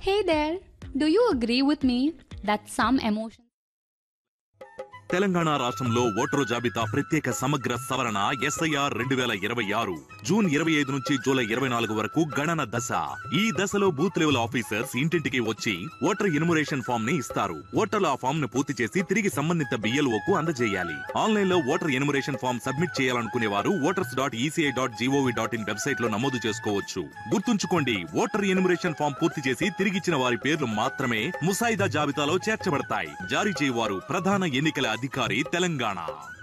Hey there, do you agree with me that some emotions Telangana రాష్ట్రంలో voter జాబితా ప్రత్యేక సమగ్ర సవరణ ఎస్ఐఆర్ 2026 జూన్ 25 నుంచి జూలై 24 వరకు గణన దశ. ఈ దశలో బూత్ లెవెల్ ఆఫీసర్స్ ఇంటింటికి వచ్చి ఓటర్ ఎన్యుమరేషన్ ఫామ్ ని ఇస్తారు. ఓటర్లు ఆ ఫామ్ ను పూర్తి చేసి తిరిగి సంబంధిత BLOకు అందజేయాలి. ఆన్లైన్ లో ఓటర్ ఎన్యుమరేషన్ ఫామ్ సబ్మిట్ చేయాలనుకునే వారు voters.eci.gov.in వెబ్సైట్ లో నమోదు చేసుకోవచ్చు. గుర్తుంచుకోండి, ఓటర్ ఎన్యుమరేషన్ ఫామ్ పూర్తి చేసి తిరిగిచ్చిన వారి పేర్లు మాత్రమే ముసాయిదా జాబితాలో చేర్చబడతాయి. జారీ చేయవారు ప్రధాన ఎన్నికల అధికారి Telangana.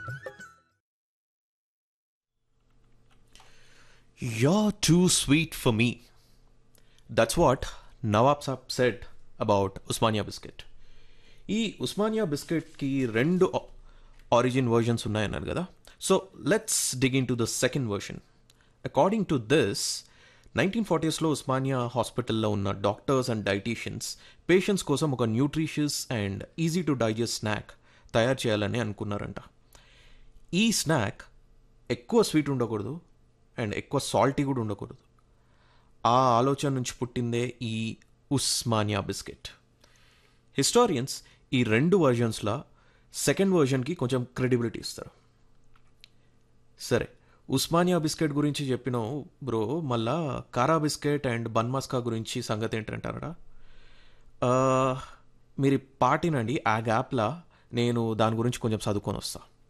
You're too sweet for me. That's what Nawab Saab said about Usmania Biscuit. ఈ ఉస్మానియా బిస్కెట్కి రెండు ఆరిజిన్ వర్షన్స్ ఉన్నాయన్నారు కదా. So let's dig in to the second version. According to this 1940స్లో Osmania హాస్పిటల్లో ఉన్న డాక్టర్స్ అండ్ డైటీషియన్స్ పేషెంట్స్ కోసం ఒక nutritious and easy to digest snack తయారు చేయాలని అనుకున్నారంట. ఈ స్నాక్ ఎక్కువ స్వీట్ ఉండకూడదు అండ్ ఎక్కువ సాల్టీ కూడా ఉండకూడదు. ఆ ఆలోచన నుంచి పుట్టిందే ఈ ఉస్మానియా బిస్కెట్. హిస్టారియన్స్ ఈ రెండు వర్జన్స్లో సెకండ్ వర్జన్కి కొంచెం క్రెడిబిలిటీ ఇస్తారు. సరే, ఉస్మానియా బిస్కెట్ గురించి చెప్పినావు బ్రో, మళ్ళా కారా బిస్కెట్ అండ్ బన్మస్కా గురించి సంగతి ఏంటంటారా? మీరు పాటినండి, ఆ గ్యాప్లా నేను దాని గురించి కొంచెం చదువుకొని వస్తాను.